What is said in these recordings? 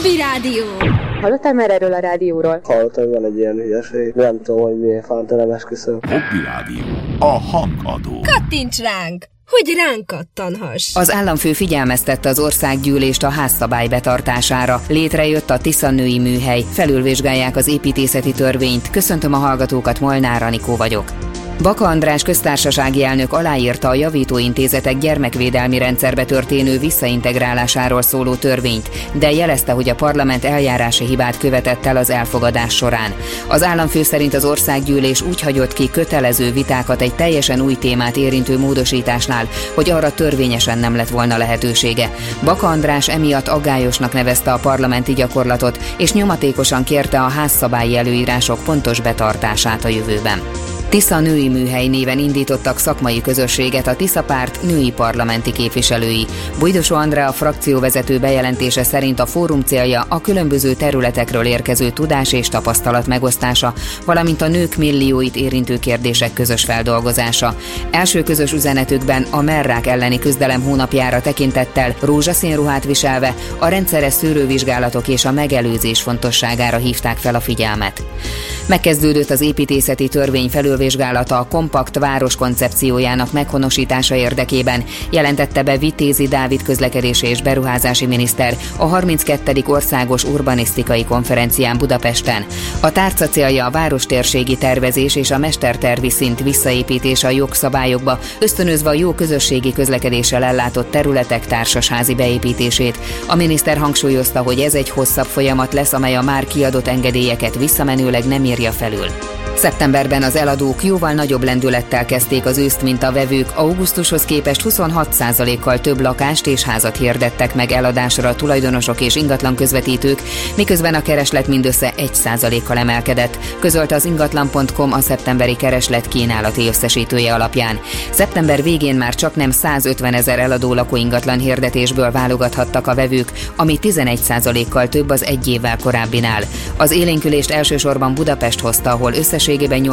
Hobby Rádió. Hallottál már erről a rádióról? Hallottam, hogy van egy ilyen hülyeség. Nem tudom, hogy milyen fanta, nem esküszöm. Hobby Rádió. A hangadó. Kattints ránk, hogy ránk kattanhass. Az államfő figyelmeztette az országgyűlést a házszabály betartására. Létrejött a Tisza női műhely. Felülvizsgálják az építészeti törvényt. Köszöntöm a hallgatókat, Molnár Anikó vagyok. Baka András köztársasági elnök aláírta a javítóintézetek gyermekvédelmi rendszerbe történő visszaintegrálásáról szóló törvényt, de jelezte, hogy a parlament eljárási hibát követett el az elfogadás során. Az államfő szerint az országgyűlés úgy hagyott ki kötelező vitákat egy teljesen új témát érintő módosításnál, hogy arra törvényesen nem lett volna lehetősége. Baka András emiatt aggályosnak nevezte a parlamenti gyakorlatot, és nyomatékosan kérte a házszabályi előírások pontos betartását a jövőben. Tisza női műhely néven indítottak szakmai közösséget a Tisza párt női parlamenti képviselői. Bújdosó Andrea a frakcióvezető bejelentése szerint a fórum célja a különböző területekről érkező tudás és tapasztalat megosztása, valamint a nők millióit érintő kérdések közös feldolgozása. Első közös üzenetükben a mellrák elleni küzdelem hónapjára tekintettel rózsaszín ruhát viselve a rendszeres szűrővizsgálatok és a megelőzés fontosságára hívták fel a figyelmet. Megkezdődött az építészeti törvény felülvizsgálata a kompakt város koncepciójának meghonosítása érdekében, jelentette be Vitézi Dávid közlekedési és beruházási miniszter a 32. országos urbanisztikai konferencián Budapesten. A tárca célja a várostérségi tervezés és a mestertervi szint visszaépítése a jogszabályokba, ösztönözve a jó közösségi közlekedéssel ellátott területek társasházi beépítését. A miniszter hangsúlyozta, hogy ez egy hosszabb folyamat lesz, amely a már kiadott engedélyeket visszamenőleg nem írja felül. Szeptemberben az eladók jóval nagyobb lendülettel kezdték az őszt, mint a vevők. Augusztushoz képest 26%-kal több lakást és házat hirdettek meg eladásra a tulajdonosok és ingatlan közvetítők, miközben a kereslet mindössze 1%-kal emelkedett, közölte az ingatlan.com a szeptemberi kereslet kínálati összesítője alapján. Szeptember végén már csaknem 150 000 eladó lakóingatlan hirdetésből válogathattak a vevők, ami 11%-kal több az egy évvel korábbinál. Az élénkülést elsősorban Budapest hozta, ahol összességében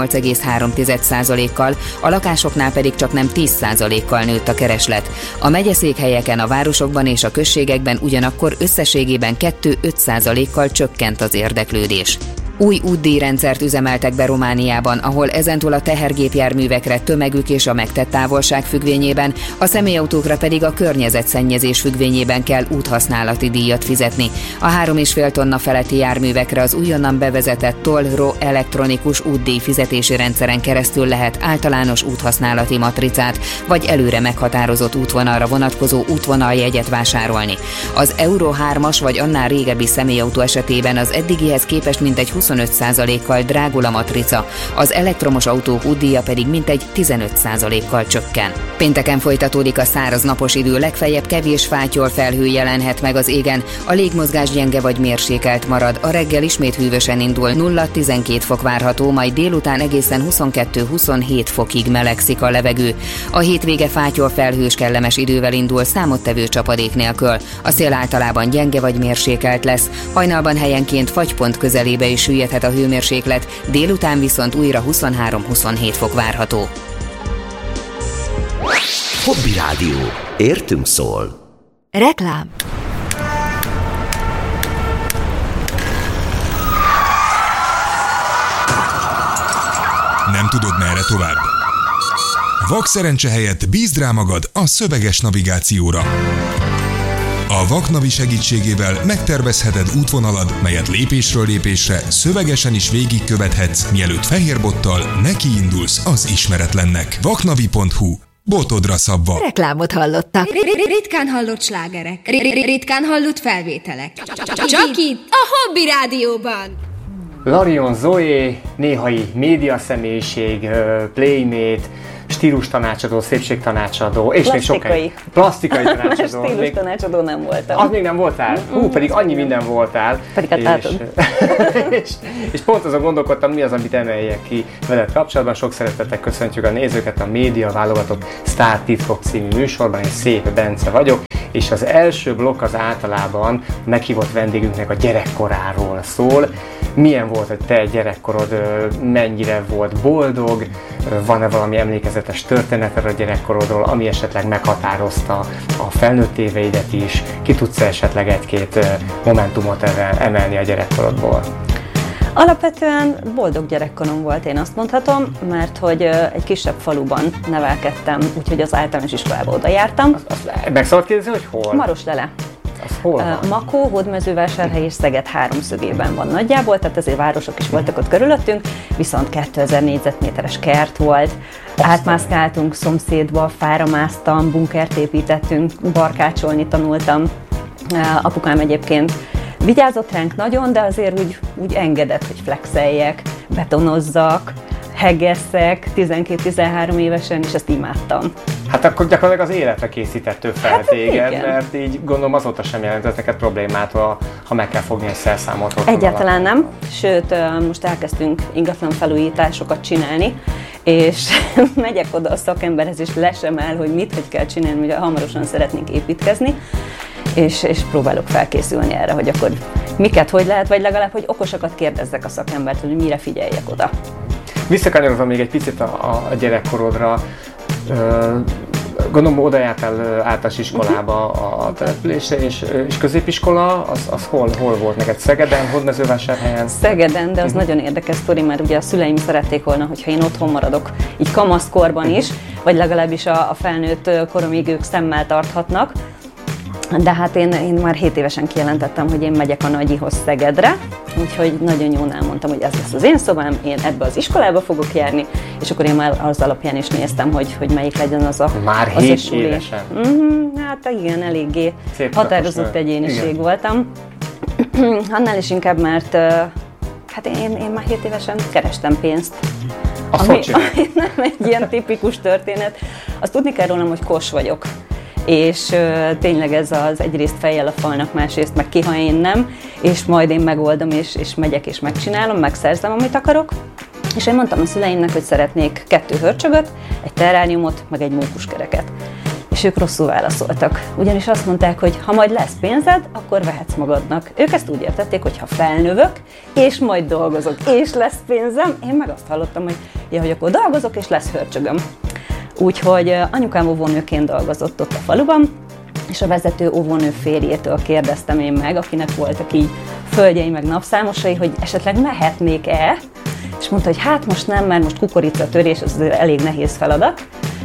8,3%-kal, a lakásoknál pedig csaknem 10%-kal nőtt a kereslet. A megyeszékhelyeken, a városokban és a községekben ugyanakkor összességében 2-5%-kal csökkent az érdeklődés. Új útdíjrendszert üzemeltek be Romániában, ahol ezentúl a tehergépjárművekre tömegük és a megtett távolság függvényében, a személyautókra pedig a környezetszennyezés függvényében kell úthasználati díjat fizetni. A 3,5 tonna feletti járművekre az újonnan bevezetett Toll-Ro elektronikus útdíj fizetési rendszeren keresztül lehet általános úthasználati matricát, vagy előre meghatározott útvonalra vonatkozó útvonaljegyet vásárolni. Az Euro 3-as vagy annál régebbi személyautó esetében az eddigihez képest mintegy 25%-kal drágul a matrica, az elektromos autók útdíja pedig mintegy 15%-kal csökken. Pénteken folytatódik a száraz napos idő, legfeljebb kevés fátyol felhő jelenhet meg az égen, a légmozgás gyenge vagy mérsékelt marad, a reggel ismét hűvösen indul, 0-12 fok várható, majd délután egészen 22-27 fokig melegszik a levegő. A hétvége fátyol felhős kellemes idővel indul, számottevő csapadék nélkül. A szél általában gyenge vagy mérsékelt lesz, hajnalban helyenként fagypont közelébe is süllyedhet a hőmérséklet, délután viszont újra 23-27 fok várható. Hobby Rádió. Értünk szól. Reklám. Nem tudod, merre tovább? Vakszerencse helyett bízd rá magad a szöveges navigációra. A Vaknavi segítségével megtervezheted útvonalad, melyet lépésről lépésre szövegesen is végigkövethetsz, mielőtt fehérbottal nekiindulsz az ismeretlennek. Vaknavi.hu. Botodra szabva. Reklámot hallottak. Ritkán hallott slágerek. Ritkán hallott felvételek. Csak itt a Hobby Rádióban. Larion Zoé, néhai médiaszemélyiség, playmate, stílustanácsadó, szépségtanácsadó, és még sokáig. Plastikai tanácsadó. Stílustanácsadó nem voltam. Az még nem voltál? Pedig annyi minden voltál. Pedig hát látod. És pont azon gondolkodtam, mi az, amit emeljek ki veled kapcsolatban. Sok szeretettel köszöntjük a nézőket a Média Válogatott Sztár Titkok című műsorban. Én Szép Bence vagyok, és az első blokk az általában meghívott vendégünknek a gyerekkoráról szól. milyen volt, hogy te gyerekkorod mennyire volt boldog, van-e valami emlékezetes történeted a gyerekkorodról, ami esetleg meghatározta a felnőtt éveidet is, ki tudsz esetleg egy-két momentumot emelni a gyerekkorodból? Alapvetően boldog gyerekkorom volt, én azt mondhatom, mert hogy egy kisebb faluban nevelkedtem, úgyhogy az általános iskolába oda jártam. Meg szabad kérdezni, hogy hol? Maroslele. Az hol van? Makó, Hódmezővásárhely és Szeged háromszögében van nagyjából, tehát azért városok is voltak ott körülöttünk, viszont 2000 négyzetméteres kert volt. Átmászkáltunk szomszédba, fára másztam, bunkert építettünk, barkácsolni tanultam. Apukám egyébként vigyázott ránk nagyon, de azért úgy engedett, hogy flexeljek, betonozzak, heggesszek 12-13 évesen, és ezt imádtam. Hát akkor gyakorlatilag az életre készített ő fel téged, igen. Mert így gondolom azóta sem jelentett neked problémát, ha meg kell fogni egy szerszámot. Egyáltalán nem, sőt most elkezdtünk ingatlan felújításokat csinálni, és megyek oda a szakemberhez, és lesem el, hogy hogy kell csinálni, hogy hamarosan szeretnénk építkezni, és próbálok felkészülni erre, hogy akkor miket, hogy lehet, vagy legalább, hogy okosakat kérdezzek a szakembert, hogy mire figyeljek oda. Visszakanyarodva még egy picit a gyerekkorodra, gondolom oda jártál általános iskolába a településre, és középiskola, az hol volt neked? Szegeden, Hódmezővásárhelyen? Szegeden, de az nagyon érdekes sztori, mert ugye a szüleim szerették volna, hogyha én otthon maradok, így kamaszkorban is, vagy legalábbis a felnőtt koromig ők szemmel tarthatnak. De hát én már 7 évesen kijelentettem, hogy én megyek a nagyihoz Szegedre, úgyhogy nagyon jól elmondtam, hogy ez lesz az én szobám, én ebbe az iskolába fogok járni, és akkor én már az alapján is néztem, hogy melyik legyen az a Már 7 évesen? Hát igen, eléggé szép határozott egyéniség voltam. Annál is inkább, mert hát én már 7 évesen kerestem pénzt. Ami nem egy ilyen tipikus történet. Azt tudni kell rólam, hogy kos vagyok. És tényleg ez az egyrészt fejjel a falnak, másrészt meg ki, ha én nem, és majd én megoldom, és megyek és megcsinálom, megszerzem, amit akarok. És én mondtam a szüleimnek, hogy szeretnék 2 hörcsögöt, egy terráriumot, meg egy mókuskereket. És ők rosszul válaszoltak. Ugyanis azt mondták, hogy ha majd lesz pénzed, akkor vehetsz magadnak. Ők ezt úgy értették, hogy ha felnövök, és majd dolgozok, és lesz pénzem, én meg azt hallottam, hogy akkor dolgozok, és lesz hörcsögöm. Úgyhogy anyukám óvónőként dolgozott ott a faluban, és a vezető óvónő férjétől kérdeztem én meg, akinek voltak így földjei meg napszámosai, hogy esetleg mehetnék-e, és mondta, hogy hát most nem, mert most kukoricatörés, az elég nehéz feladat.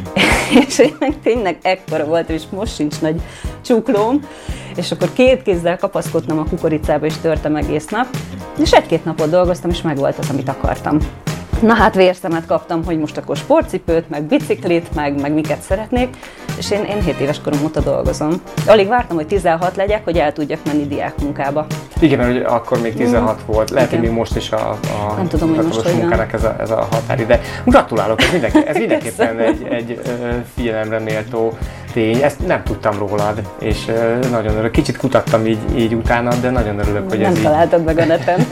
És én meg tényleg ekkora voltam, és most sincs nagy csuklóm, és akkor 2 kézzel kapaszkodtam a kukoricába, és törtem egész nap, és 1-2 napot dolgoztam, és meg volt az, amit akartam. Na hát vérszemet kaptam, hogy most akkor sportcipőt, meg biciklit, meg miket szeretnék, és én 7 éves korom óta dolgozom. Alig vártam, hogy 16 legyek, hogy el tudjak menni diákmunkába. Igen, mert akkor még 16 volt, lehet, hogy még most is a nem tudom, hogy most munkának ez a határidő. Gratulálok, ez mindenképpen egy figyelemre méltó tény, ezt nem tudtam rólad, és nagyon örülök. Kicsit kutattam így utána, de nagyon örülök, hogy nem találtad meg a neten.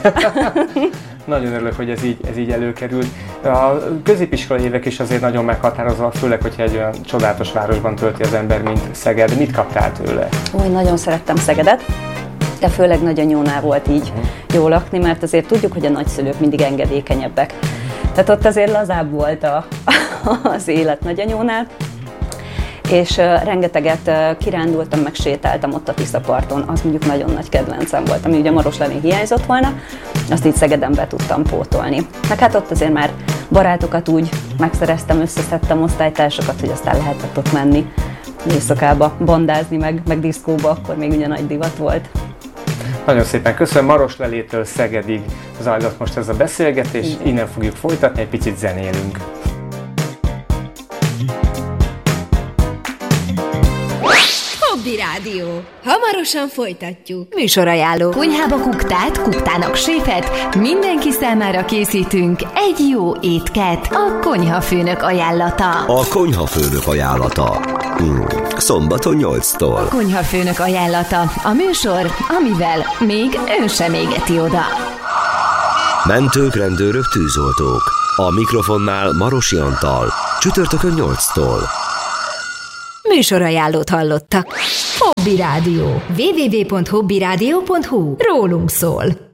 Nagyon örülök, hogy ez így előkerült. A középiskolai évek is azért nagyon meghatározóak, főleg, hogyha egy olyan csodálatos városban tölti az ember, mint Szeged. Mit kaptál tőle? Úgy nagyon szerettem Szegedet, de főleg Nagyanyónál volt így jó lakni, mert azért tudjuk, hogy a nagyszülők mindig engedékenyebbek. Tehát ott azért lazább volt az élet Nagyanyónál, és rengeteget kirándultam, meg sétáltam ott a Tiszaparton, az mondjuk nagyon nagy kedvencem volt, ami ugye Maroslelén hiányzott volna, azt így Szegeden be tudtam pótolni. Meg hát ott azért már barátokat úgy megszereztem, összeszedtem osztálytársakat, hogy aztán lehetett ott menni éjszakába bandázni, meg diszkóba, akkor még ugye nagy divat volt. Nagyon szépen köszönöm, Maroslelétől Szegedig zajlott most ez a beszélgetés, innen fogjuk folytatni, egy picit zenélünk. Hobby Rádió. Hamarosan folytatjuk. Műsorajánló. Konyhába kuktát, kuktának séfet, mindenki számára készítünk egy jó étket. A Konyhafőnök ajánlata. A Konyhafőnök ajánlata. Szombaton 8-tól. A Konyhafőnök ajánlata. A műsor, amivel még ön sem égeti oda. Mentők, rendőrök, tűzoltók. A mikrofonnál Marosi Antal. Csütörtökön 8-tól. Műsorajánlót hallottak. Hobby Rádió. www.hobbyradio.hu. Rólunk szól.